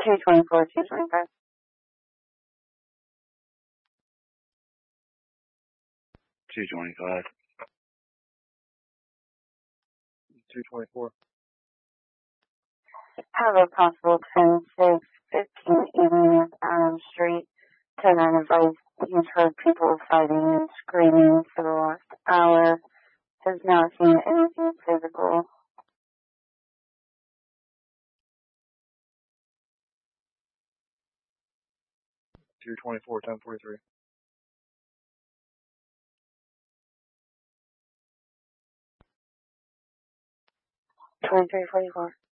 224, 225. 225. 224. Have a possible 10-6-15 evening of Adams Street. 10 advice. He's heard people fighting and screaming for the last hour. Has not seen anything physical. 224, 1043. 2344.